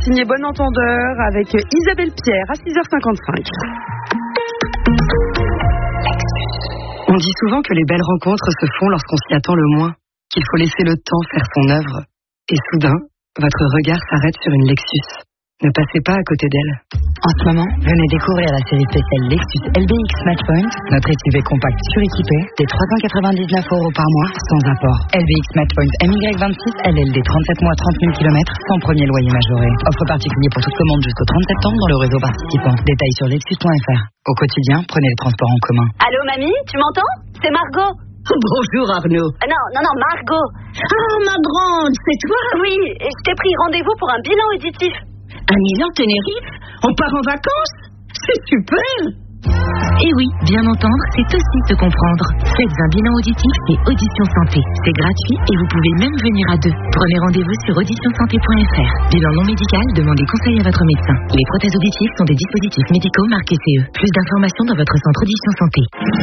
signé Bon Entendeur avec Isabelle Pierre à 6h55. On dit souvent que les belles rencontres se font lorsqu'on s'y attend le moins, qu'il faut laisser le temps faire son œuvre. Et soudain, votre regard s'arrête sur une Lexus. Ne passez pas à côté d'elle. En ce moment, venez découvrir la série spéciale Lexus LBX Matchpoint, notre SUV compact suréquipé, des 399 € par mois, sans apport. LBX Matchpoint MY26, LLD 37 mois, 30 000 km, sans premier loyer majoré. Offre particulier pour toute commande jusqu'au 30 septembre dans le réseau participant. Détails sur lexus.fr. Au quotidien, prenez les transports en commun. Allô, mamie, tu m'entends? C'est Margot. Bonjour Arnaud. Non, Margot. Ah, ma grande, c'est toi? Oui, et je t'ai pris rendez-vous pour un bilan auditif. Un Milan Tenerife? On part en vacances? C'est super! Et oui, bien entendre, c'est aussi se comprendre. Faites un bilan auditif et Audition Santé. C'est gratuit et vous pouvez même venir à deux. Prenez rendez-vous sur auditionsanté.fr. Bilan non médical, demandez conseil à votre médecin. Les prothèses auditives sont des dispositifs médicaux marqués CE. Plus d'informations dans votre centre Audition Santé.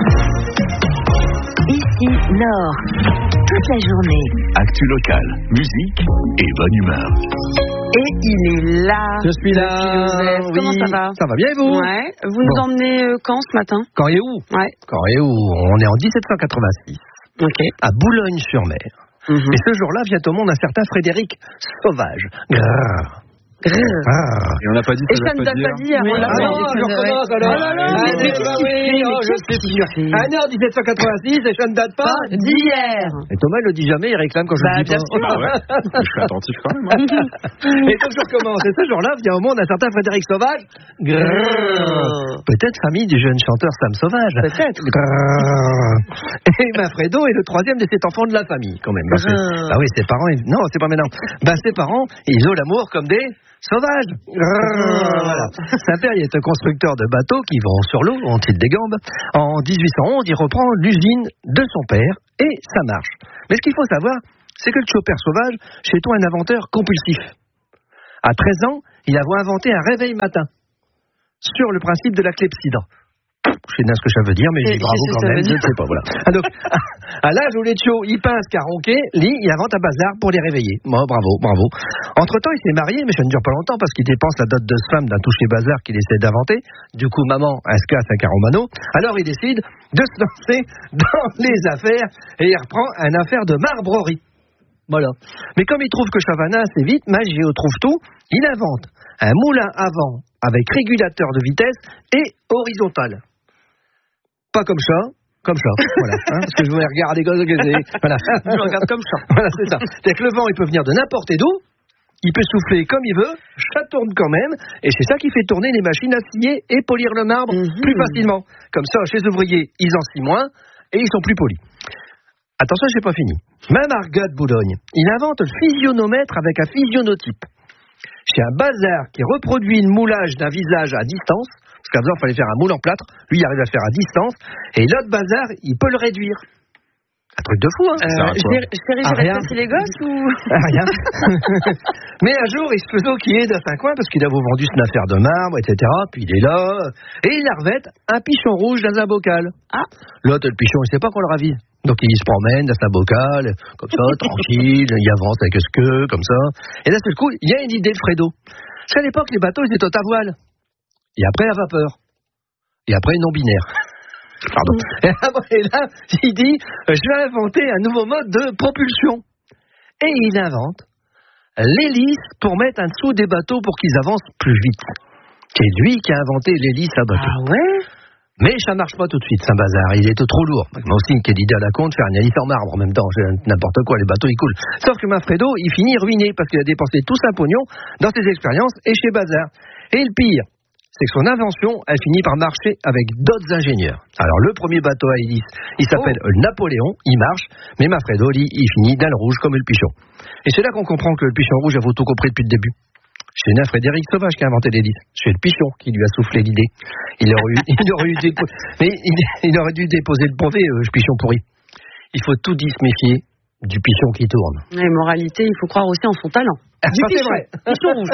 Ici, Nord. Toute la journée. Actu locale, musique et bonne humeur. Et il est là. Je suis là. Oui. Comment ça va? Ça va bien et vous? Ouais. Vous nous emmenez quand ce matin? Quand et où? Ouais. Quand et où? On est en 1786. Ok. À Boulogne-sur-Mer. Et ce jour-là vient au monde un certain Frédéric Sauvage. Grrr. Et on n'a pas dit et ça ne t'a pas dit avant la fin. Je recommence alors. Je sais plus. 1h1786 et ça ne date pas d'hier. Et Thomas il le dit jamais, il réclame quand je le dis pas. Je suis attentif quand même. Et donc je recommence. Et ce jour-là vient au monde un certain Frédéric Sauvage. Peut-être famille du jeune chanteur Sam Sauvage. Peut-être. Et Manfredo est le troisième de cet enfant de la famille quand même. Ah oui, ses parents. Non, c'est pas maintenant. Ses parents, ils ont l'amour comme des sauvages. Voilà. Saint-Père, il est un constructeur de bateaux qui vont sur l'eau, ont-ils des gambes. En 1811, il reprend l'usine de son père et ça marche. Mais ce qu'il faut savoir, c'est que le chopper Sauvage, chez toi, un inventeur compulsif. À 13 ans, il a inventé un réveil matin sur le principe de la clepsydre. Je sais pas ce que ça veut dire, mais je dis bravo quand même, je ne sais pas, voilà. Donc, à l'âge où les chiots, ils pincent qu'à ronquer, il invente un bazar pour les réveiller. Bon, bravo. Entre-temps, il s'est marié, mais ça ne dure pas longtemps parce qu'il dépense la dot de ce femme d'un toucher bazar qu'il essaie d'inventer. Du coup, maman, elle se casse un caromano. Alors, il décide de se lancer dans les affaires et il reprend une affaire de marbrerie. Voilà. Mais comme il trouve que Chavannes assez vite, Maggio trouve tout, il invente un moulin à vent avec régulateur de vitesse et horizontal. Pas comme ça, voilà, parce que je voulais regarder comme ça, voilà, je regarde comme ça, voilà, c'est ça. C'est que le vent, il peut venir de n'importe d'où, il peut souffler comme il veut, ça tourne quand même, et c'est ça qui fait tourner les machines à scier et polir le marbre plus facilement. Comme ça, chez les ouvriers, ils en scient moins, et ils sont plus polis. Attention, c'est pas fini. Même Argat de Boulogne, il invente le physionomètre avec un physionotype. C'est un bazar qui reproduit le moulage d'un visage à distance. Parce qu'à besoin, il fallait faire un moule en plâtre. Lui, il arrive à le faire à distance. Et l'autre bazar, il peut le réduire. Un truc de fou, hein. Chérie, j'ai respecté les gosses ou... Rien. Mais un jour, il se faisait qu'il est dans un coin parce qu'il a vendu une affaire de marbre, etc. Puis il est là. Et il revête un pichon rouge dans un bocal. Ah. L'autre, le pichon, il ne sait pas qu'on le ravise. Donc il se promène dans un bocal, comme ça, tranquille, il avance avec ce queue, comme ça. Et là, c'est le coup, il y a une idée de Fredo. Parce qu'à l'époque, les bateaux, ils étaient à voile. Et après, à vapeur. Et après, non-binaire. Pardon. Et là, il dit, je vais inventer un nouveau mode de propulsion. Et il invente l'hélice pour mettre en dessous des bateaux pour qu'ils avancent plus vite. C'est lui qui a inventé l'hélice à bateau. Ah ouais? Mais ça marche pas tout de suite, c'est un bazar. Il est trop lourd. Moi aussi, quelle idée à la con de faire une hélice en marbre en même temps. N'importe quoi, les bateaux, ils coulent. Sauf que Manfredo, il finit ruiné parce qu'il a dépensé tout son pognon dans ses expériences et chez Bazar. Et le pire, c'est que son invention, elle finit par marcher avec d'autres ingénieurs. Alors, le premier bateau à hélice, il s'appelle Napoléon, il marche, mais Manfredo, lui, il finit dans le rouge comme le pichon. Et c'est là qu'on comprend que le pichon rouge a tout compris depuis le début. C'est Frédéric Sauvage qui a inventé l'hélice. C'est le pichon qui lui a soufflé l'idée. Il aurait dû déposer le brevet, ce pichon pourri. Il faut tout se méfier du pichon qui tourne. Et moralité, il faut croire aussi en son talent. Ça, c'est vrai. Pichon rouge.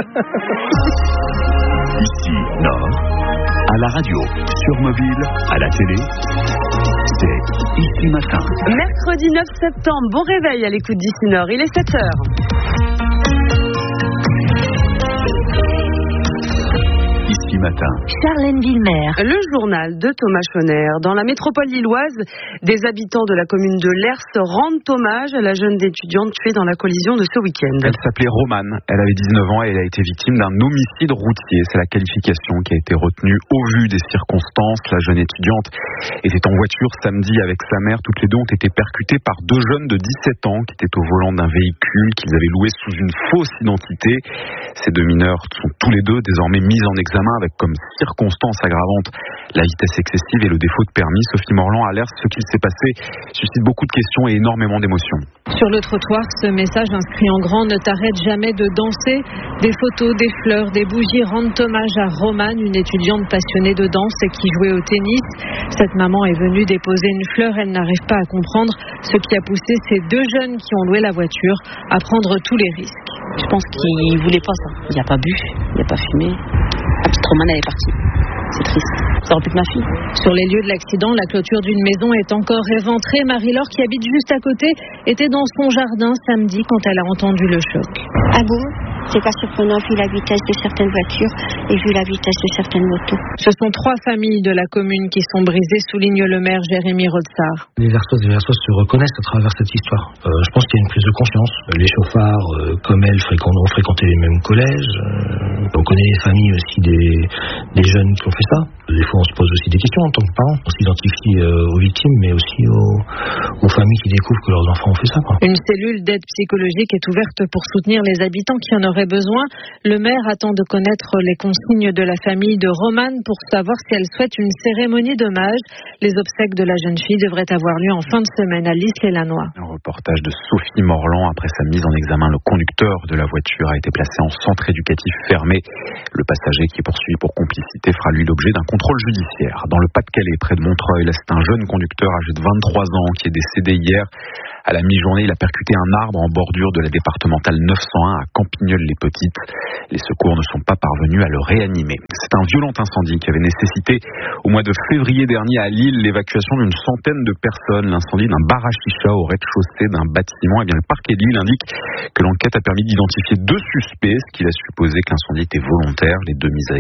Ici, Nord, à la radio, sur mobile, à la télé, c'est Ici Matin. Mercredi 9 septembre, bon réveil à l'écoute d'Ici Nord. Il est 7h. matin. Charlène Villemer. Le journal de Thomas Schoner. Dans la métropole lilloise, des habitants de la commune de Lers rendent hommage à la jeune étudiante tuée dans la collision de ce week-end. Elle s'appelait Romane, elle avait 19 ans et elle a été victime d'un homicide routier. C'est la qualification qui a été retenue au vu des circonstances. La jeune étudiante était en voiture samedi avec sa mère. Toutes les deux ont été percutées par deux jeunes de 17 ans qui étaient au volant d'un véhicule qu'ils avaient loué sous une fausse identité. Ces deux mineurs sont tous les deux désormais mis en examen avec comme circonstance aggravante la vitesse excessive et le défaut de permis. Sophie Morland alerte, ce qu'il s'est passé suscite beaucoup de questions et énormément d'émotions. Sur le trottoir, ce message inscrit en grand: ne t'arrête jamais de danser. Des photos, des fleurs, des bougies rendent hommage à Romane, une étudiante passionnée de danse et qui jouait au tennis. Cette maman est venue déposer une fleur. Elle n'arrive pas à comprendre ce qui a poussé ces deux jeunes qui ont loué la voiture à prendre tous les risques. Je pense qu'il ne voulait pas ça. Il n'a pas bu, il n'a pas fumé. La petite Romane, elle est partie. C'est triste. Ça aurait pu être ma fille. Sur les lieux de l'accident, la clôture d'une maison est encore éventrée. Marie-Laure, qui habite juste à côté, était dans son jardin samedi quand elle a entendu le choc. Ah bon ? C'est pas surprenant vu la vitesse de certaines voitures et vu la vitesse de certaines motos. Ce sont 3 familles de la commune qui sont brisées, souligne le maire Jérémy Rodsard. Les Versoises et Versoises se reconnaissent à travers cette histoire. Je pense qu'il y a une prise de conscience. Les chauffards, comme elles, ont fréquenté les mêmes collèges. On connaît les familles aussi des jeunes qui ont fait ça. Des fois, on se pose aussi des questions en tant que parents. On s'identifie aux victimes, mais aussi aux familles qui découvrent que leurs enfants ont fait ça. Une cellule d'aide psychologique est ouverte pour soutenir les habitants qui en auraient besoin. Le maire attend de connaître les consignes de la famille de Romane pour savoir si elle souhaite une cérémonie d'hommage. Les obsèques de la jeune fille devraient avoir lieu en fin de semaine à L'Isle-et-la-Noix. Un reportage de Sophie Morland. Après sa mise en examen, le conducteur de la voiture a été placé en centre éducatif fermé. Le passager qui est poursuivi pour complicité fera lui l'objet d'un contrôle judiciaire. Dans le Pas-de-Calais, près de Montreuil, là c'est un jeune conducteur âgé de 23 ans qui est décédé hier. À la mi-journée, il a percuté un arbre en bordure de la départementale 901 à Campigneul-les-Petites. Les secours ne sont pas parvenus à le réanimer. C'est un violent incendie qui avait nécessité au mois de février dernier à Lille l'évacuation d'une centaine de personnes. L'incendie d'un bar à chicha au rez-de-chaussée d'un bâtiment. Le parquet de Lille indique que l'enquête a permis d'identifier 2 suspects, ce qui laisse supposer que l'incendie était volontaire. Les deux mises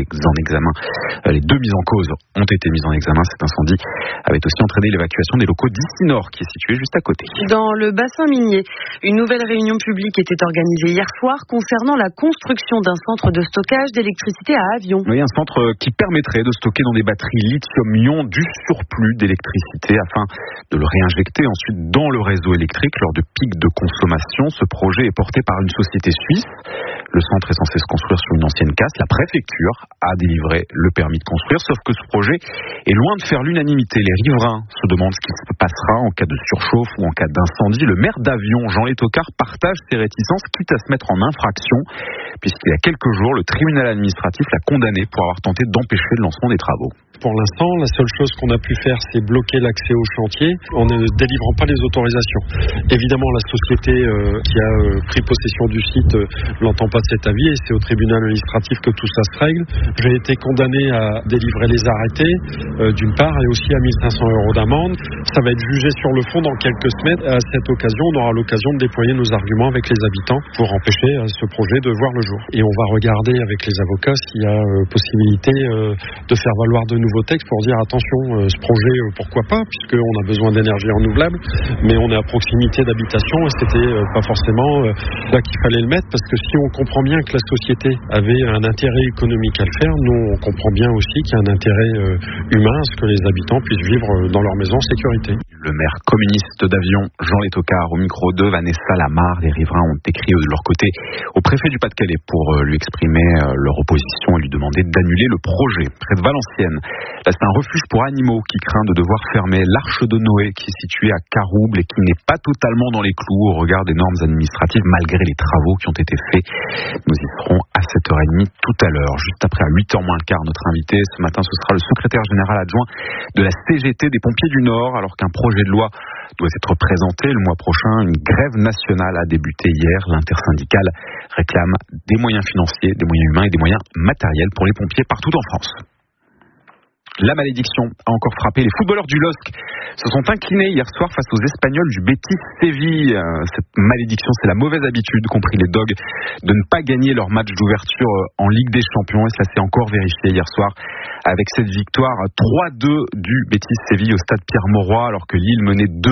en cause ont été mises en examen. Cet incendie avait aussi entraîné l'évacuation des locaux d'Issy Nord, qui est situé juste à côté. Dans le bassin minier, une nouvelle réunion publique était organisée hier soir concernant la construction d'un centre de stockage d'électricité à Avion. Oui, un centre qui permettrait de stocker dans des batteries lithium-ion du surplus d'électricité afin de le réinjecter ensuite dans le réseau électrique lors de pics de consommation. Ce projet est porté par une société suisse. Le centre est censé se construire sur une ancienne casse. La préfecture a délivré le permis de construire, sauf que ce projet est loin de faire l'unanimité. Les riverains se demandent ce qui se passera en cas de surchauffe ou en cas d'incendie. Le maire d'Avion, Jean Létocard, partage ses réticences, quitte à se mettre en infraction, puisqu'il y a quelques jours, le tribunal administratif l'a condamné pour avoir tenté d'empêcher le lancement des travaux. Pour l'instant, la seule chose qu'on a pu faire, c'est bloquer l'accès au chantier en ne délivrant pas les autorisations. Évidemment, la société qui a pris possession du site l'entend pas de cet avis et c'est au tribunal administratif que tout ça se règle. J'ai été condamné à délivrer les arrêtés, d'une part, et aussi à 1 500 € d'amende. Ça va être jugé sur le fond dans quelques semaines. À cette occasion, on aura l'occasion de déployer nos arguments avec les habitants pour empêcher ce projet de voir le jour. Et on va regarder avec les avocats s'il y a possibilité de faire valoir de nouveaux textes pour dire attention, ce projet, pourquoi pas, puisqu'on a besoin d'énergie renouvelable, mais on est à proximité d'habitation et c'était pas forcément là qu'il fallait le mettre, parce que si on comprend bien que la société avait un intérêt économique à le faire, nous on comprend bien aussi qu'il y a un intérêt humain à ce que les habitants puissent vivre dans leur maison en sécurité. Le maire communiste d'Avion, Jean Létocard, au micro de Vanessa Lamarre. Les riverains ont écrit de leur côté au préfet du Pas-de-Calais pour lui exprimer leur opposition et lui demander d'annuler le projet. Près de Valenciennes, là c'est un refuge pour animaux qui craint de devoir fermer. L'Arche de Noé, qui est située à Carouble et qui n'est pas totalement dans les clous au regard des normes administratives malgré les travaux qui ont été faits. Nous y serons à 7h30 tout à l'heure. Juste après, à 8h moins le quart, notre invité ce matin, ce sera le secrétaire général adjoint de la CGT des Pompiers du Nord, alors qu'un projet de loi doit être présenté le mois prochain. Une grève nationale a débuté hier. L'intersyndicale réclame des moyens financiers, des moyens humains et des moyens matériels pour les pompiers partout en France. La malédiction a encore frappé les footballeurs du LOSC. Se sont inclinés hier soir face aux Espagnols du Betis Séville. Cette malédiction, c'est la mauvaise habitude qu'ont pris les Dogs de ne pas gagner leur match d'ouverture en Ligue des Champions. Et ça s'est encore vérifié hier soir avec cette victoire 3-2 du Betis Séville au stade Pierre-Mauroy, alors que Lille menait 2-1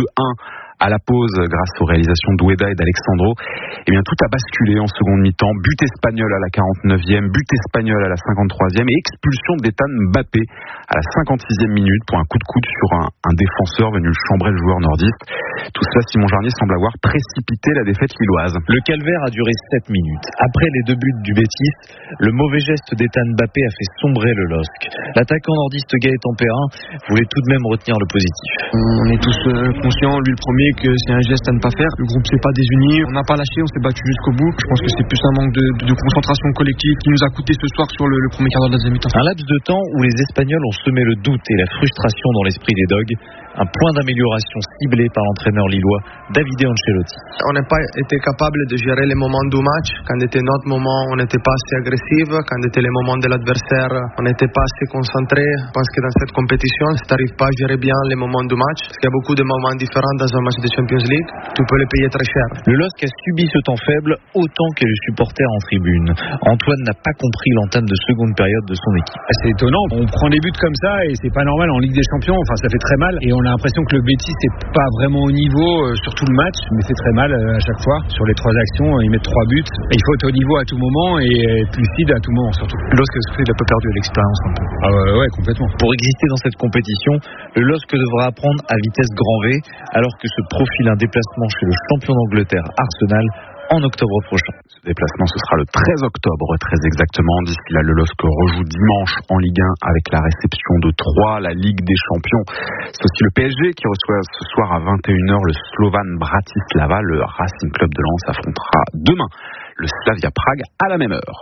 à la pause grâce aux réalisations d'Oueda et d'Alexandro. Eh bien, tout a basculé en seconde mi-temps. But espagnol à la 49e, but espagnol à la 53e et expulsion d'Ethan Mbappé à la 56e minute pour un coup de coude sur un défenseur venu chambrer le joueur nordiste. Tout cela, Simon Jarnier semble avoir précipité la défaite lilloise. Le calvaire a duré 7 minutes. Après les 2 buts du Betis, le mauvais geste d'Ethan Mbappé a fait sombrer le LOSC. L'attaquant nordiste Gaëtan Perrin voulait tout de même retenir le positif. On est tous conscients, lui le premier, que c'est un geste à ne pas faire. Le groupe s'est pas désuni, on n'a pas lâché, on s'est battu jusqu'au bout. Je pense que c'est plus un manque de concentration collective qui nous a coûté ce soir sur le premier quart d'heure de la deuxième mi-temps. Un laps de temps où les Espagnols ont semé le doute et la frustration dans l'esprit des Dogs. Un point d'amélioration ciblé par l'entraîneur lillois Davide Ancelotti. On n'a pas été capable de gérer les moments du match. Quand était notre moment, on n'était pas assez agressif. Quand était les moments de l'adversaire, on n'était pas assez concentré. Je pense que dans cette compétition, si tu n'arrives pas à gérer bien les moments du match, parce qu'il y a beaucoup de moments différents dans un match de Champions League, tu peux les payer très cher. Le LOSC a subi ce temps faible autant que les supporters en tribune. Antoine n'a pas compris l'entame de seconde période de son équipe. C'est étonnant, on prend des buts comme ça et c'est pas normal en Ligue des Champions, enfin ça fait très mal et on a l'impression que le Betis n'est pas vraiment au niveau sur tout le match, mais c'est très mal à chaque fois. Sur les 3 actions, ils mettent 3 buts et il faut être au niveau à tout moment et être lucide à tout moment surtout. Le LOSC il a pas perdu l'expérience un peu. Ah ouais, complètement. Pour exister dans cette compétition, le LOSC devra apprendre à vitesse grand V alors que se profile un déplacement chez le champion d'Angleterre Arsenal en octobre prochain. Ce déplacement, ce sera le 13 octobre, très exactement. D'ici là, le LOSC rejoue dimanche en Ligue 1 avec la réception de Troyes, la Ligue des Champions. C'est aussi le PSG qui reçoit ce soir à 21h le Slovan Bratislava. Le Racing Club de Lens affrontera demain le Slavia Prague à la même heure.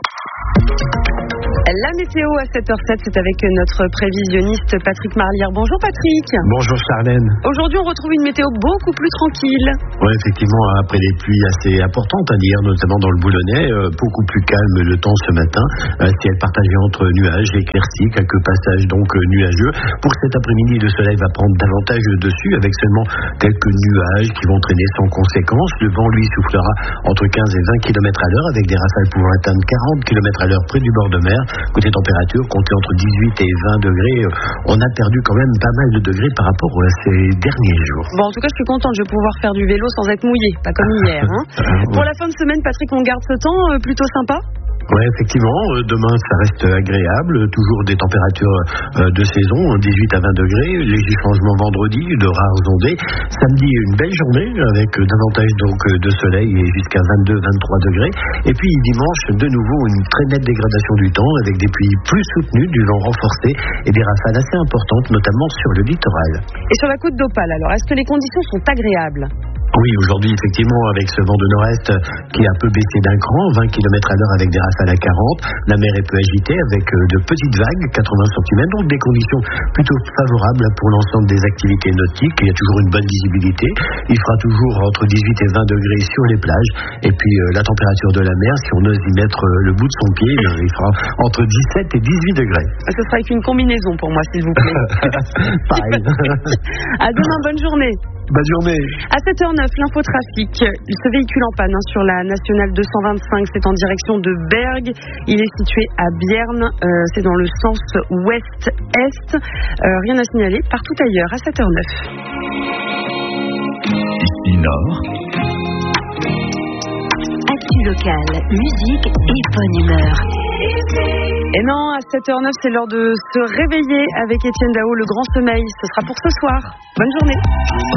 La météo à 7h07, c'est avec notre prévisionniste Patrick Marlière. Bonjour Patrick. Bonjour Charlène. Aujourd'hui, on retrouve une météo beaucoup plus tranquille. Oui, effectivement, après des pluies assez importantes à dire, notamment dans le Boulonnais, beaucoup plus calme le temps ce matin. Ciel partagé entre nuages, éclaircies, quelques passages donc nuageux. Pour cet après-midi, le soleil va prendre davantage dessus avec seulement quelques nuages qui vont traîner sans conséquence. Le vent, lui, soufflera entre 15 et 20 km à l'heure avec des rafales pouvant atteindre 40 km à l'heure près du bord de mer. Côté température, comptez entre 18 et 20 degrés. On a perdu quand même pas mal de degrés par rapport à ces derniers jours. Bon, en tout cas, je suis contente. Je vais pouvoir faire du vélo sans être mouillé. Pas comme hier. Hein. Pour la fin de semaine, Patrick, on garde ce temps plutôt sympa? Oui, effectivement, demain ça reste agréable, toujours des températures de saison, 18 à 20 degrés, léger changement vendredi, de rares ondées. Samedi, une belle journée avec davantage donc de soleil et jusqu'à 22-23 degrés. Et puis dimanche, de nouveau une très nette dégradation du temps avec des pluies plus soutenues, du vent renforcé et des rafales assez importantes, notamment sur le littoral. Et sur la côte d'Opale, alors, est-ce que les conditions sont agréables? Oui, aujourd'hui, effectivement, avec ce vent de nord-est qui a un peu baissé d'un cran, 20 km à l'heure avec des rafales à 40. La mer est peu agitée avec de petites vagues, 80 cm, donc des conditions plutôt favorables pour l'ensemble des activités nautiques. Il y a toujours une bonne visibilité. Il fera toujours entre 18 et 20 degrés sur les plages. Et puis, la température de la mer, si on ose y mettre le bout de son pied, il fera entre 17 et 18 degrés. Ce sera avec une combinaison pour moi, s'il vous plaît. Pareil. À demain, bonne journée. Bonne journée. À 7h09, l'infotrafic. Ce véhicule en panne sur la nationale 225, c'est en direction de Bergue. Il est situé à Bierne, c'est dans le sens ouest-est. Rien à signaler partout ailleurs à 7h09. Ici Nord. Actu locale, musique et bonne humeur. Et non, à 7h09, c'est l'heure de se réveiller avec Étienne Dao, le grand sommeil. Ce sera pour ce soir. Bonne journée.